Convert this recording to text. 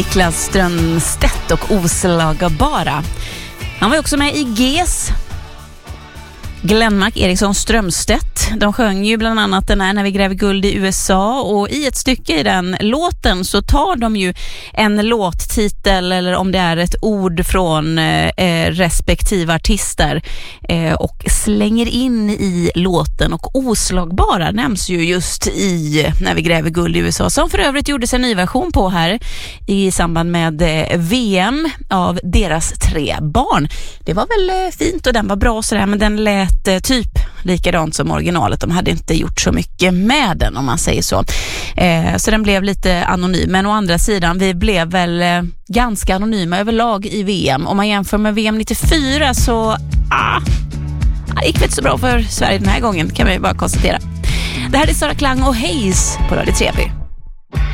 Niklas Strömstedt och Oslagbara. Han var också med i GES. Glenmark Eriksson Strömstedt. De sjöng ju bland annat den här När vi gräver guld i USA, och i ett stycke i den låten så tar de ju en låttitel, eller om det är ett ord från respektive artister, och slänger in i låten. Och Oslagbara nämns ju just i När vi gräver guld i USA, som för övrigt gjordes en ny version på här i samband med VM av deras 3 barn. Det var väl fint och den var bra sådär, men den lät typ likadant som originalet. De hade inte gjort så mycket med den, om man säger så. Så den blev lite anonym. Men å andra sidan, vi blev väl ganska anonyma överlag i VM. Om man jämför med VM 94 så det gick inte så bra för Sverige den här gången, kan man ju bara konstatera. Det här är Sara Klang och Hayes på Radio 3.